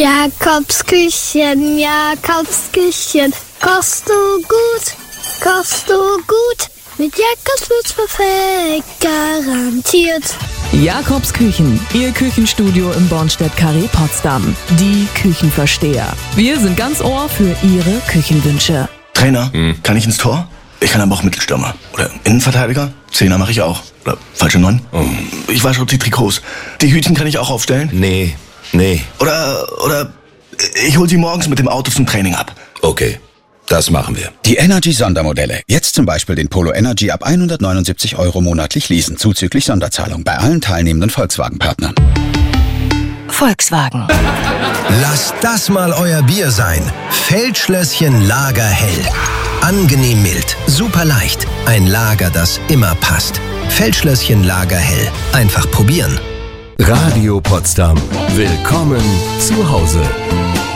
Jakobsküchen, Jakobsküchen. Kochst du gut. Mit Jakobs wird's perfekt, garantiert. Jakobsküchen, Ihr Küchenstudio im Bornstedt-Carré Potsdam. Die Küchenversteher. Wir sind ganz Ohr für Ihre Küchenwünsche. Trainer, kann ich ins Tor? Ich kann aber auch Mittelstürmer. Oder Innenverteidiger? Zehner mache ich auch. Oder falsche 9? Ich wasche die Trikots. Die Hütchen kann ich auch aufstellen? Nee. Oder ich hol sie morgens mit dem Auto zum Training ab. Okay, das machen wir. Die Energy-Sondermodelle. Jetzt zum Beispiel den Polo Energy ab 179 € monatlich leasen, zuzüglich Sonderzahlung bei allen teilnehmenden Volkswagen-Partnern. Volkswagen. Lasst das mal euer Bier sein. Feldschlösschen Lagerhell. Angenehm mild, super leicht. Ein Lager, das immer passt. Feldschlösschen Lagerhell. Einfach probieren. Radio Potsdam. Willkommen zu Hause.